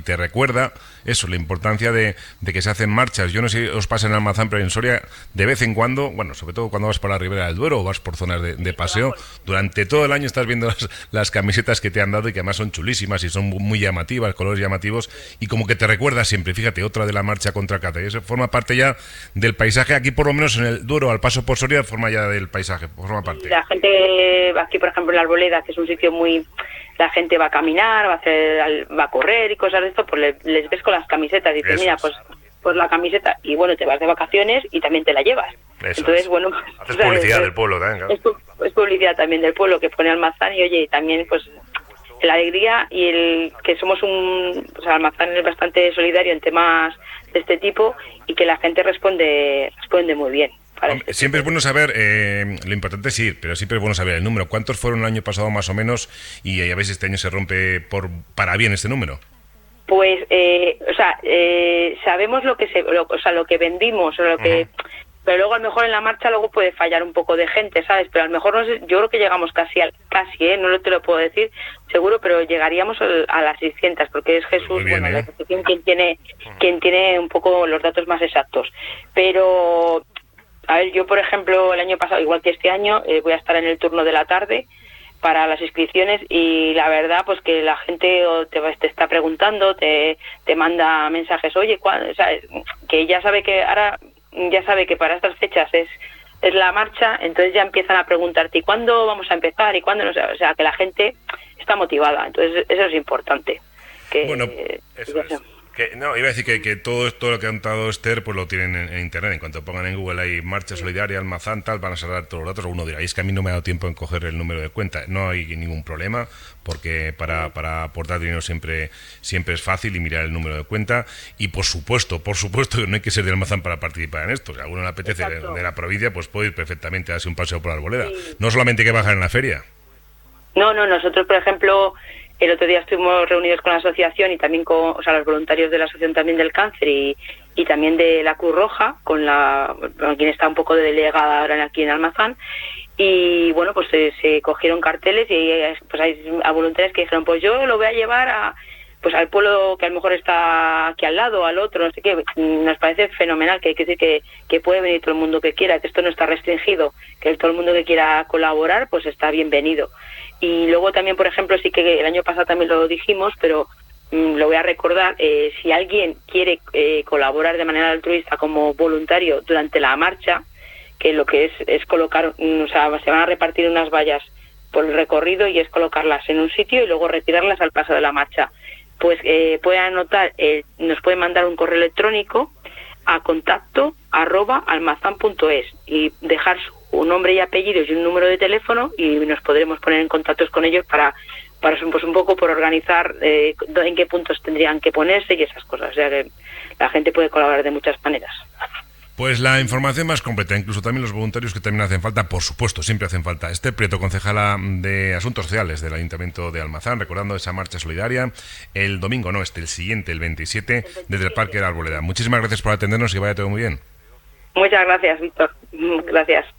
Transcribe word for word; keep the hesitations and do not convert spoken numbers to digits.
te recuerda eso, la importancia de, de que se hacen marchas. Yo no sé si os pasa en Almazán, pero en Soria, de vez en cuando, bueno, sobre todo cuando vas por la Ribera del Duero o vas por zonas de, de paseo, durante todo el año estás viendo las, las camisetas que te han dado y que además son chulísimas y son muy llamativas, colores llamativos, y como que te recuerda siempre. Fíjate, otra de la marcha contra Cata, y eso forma parte ya del paisaje, aquí por lo menos en el Duero, al paso por Soria, forma ya del paisaje, forma parte. La gente, aquí por ejemplo en la Arboleda, que es un sitio muy... La gente va a caminar, va a hacer, va a correr y cosas de esto, pues les, les ves con las camisetas y dices, Eso mira, es. pues pues la camiseta, y bueno, te vas de vacaciones y también te la llevas. Eso Entonces, es. bueno... Pues, haces o sea, publicidad es, del pueblo también, claro. Es, es publicidad también del pueblo que pone Almazán y, oye, también, pues, la alegría y el que somos un... O sea, Almazán es bastante solidario en temas de este tipo y que la gente responde responde muy bien. Hombre, siempre es bueno saber, eh, lo importante es ir, pero siempre es bueno saber el número. ¿Cuántos fueron el año pasado más o menos? Y a ver si este año se rompe por para bien este número. Pues, eh, o sea, eh, sabemos lo que se, lo, o sea, lo que vendimos, o lo que, uh-huh. Pero luego a lo mejor en la marcha luego puede fallar un poco de gente, ¿sabes? Pero a lo mejor no sé, yo creo que llegamos casi, al, casi, ¿eh? No te lo puedo decir seguro, pero llegaríamos a las seiscientas, porque es Jesús, bien, bueno, ¿eh? la asociación quien tiene, quien tiene un poco los datos más exactos. Pero, a ver, yo por ejemplo el año pasado, igual que este año, eh, voy a estar en el turno de la tarde para las inscripciones y la verdad pues que la gente te, te está preguntando, te, te manda mensajes, oye, ¿cuándo? O sea, que ya sabe que ahora ya sabe que para estas fechas es es la marcha, entonces ya empiezan a preguntarte ¿y cuándo vamos a empezar? ¿Y cuándo? No sé, o sea, que la gente está motivada, entonces eso es importante. Que, bueno, eso es. Que, no, iba a decir que, que todo, todo lo que ha contado Esther pues lo tienen en, en internet. En cuanto pongan en Google ahí marcha solidaria, Almazán, tal, van a salir todos los datos. Uno dirá, es que a mí no me ha dado tiempo en coger el número de cuenta. No hay ningún problema, porque para, para aportar dinero siempre siempre es fácil y mirar el número de cuenta. Y por supuesto, por supuesto que no hay que ser de Almazán para participar en esto. Si a alguno le apetece de, de la provincia, pues puede ir perfectamente a darse un paseo por la Arboleda. Sí. No solamente hay que bajar en la feria. No, no, nosotros por ejemplo... El otro día estuvimos reunidos con la asociación y también con, o sea, los voluntarios de la asociación también del cáncer y, y también de la Cruz Roja, con la con quien está un poco de delegada ahora aquí en Almazán. Y bueno, pues se, se cogieron carteles y pues hay a voluntarios que dijeron, pues yo lo voy a llevar a pues al pueblo que a lo mejor está aquí al lado, al otro, no sé qué. Nos parece fenomenal, que hay que decir que, que puede venir todo el mundo que quiera, que esto no está restringido, que todo el mundo que quiera colaborar pues está bienvenido. Y luego también, por ejemplo, sí que el año pasado también lo dijimos, pero mmm, lo voy a recordar, eh, si alguien quiere eh, colaborar de manera altruista como voluntario durante la marcha, que lo que es es colocar, mmm, o sea, se van a repartir unas vallas por el recorrido y es colocarlas en un sitio y luego retirarlas al paso de la marcha. Pues eh, puede anotar, eh, nos puede mandar un correo electrónico a contacto arroba almazán punto es y dejar su un nombre y apellidos y un número de teléfono y nos podremos poner en contacto con ellos para, para pues un poco por organizar eh, en qué puntos tendrían que ponerse y esas cosas. O sea que la gente puede colaborar de muchas maneras. Pues la información más completa, incluso también los voluntarios que también hacen falta, por supuesto, siempre hacen falta. Esther Prieto, concejala de Asuntos Sociales del Ayuntamiento de Almazán, recordando esa marcha solidaria el domingo, no, este, el siguiente, el veintisiete, desde el Parque de la Arboleda. Muchísimas gracias por atendernos y que vaya todo muy bien. Muchas gracias, Víctor. Gracias.